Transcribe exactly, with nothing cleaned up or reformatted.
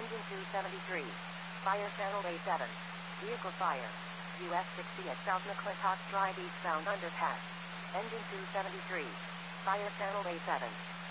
Engine two seventy-three. Fire channel A seven. Vehicle fire. U S sixty at South McClintock Drive eastbound underpass. Engine two seventy-three. Fire channel A seven.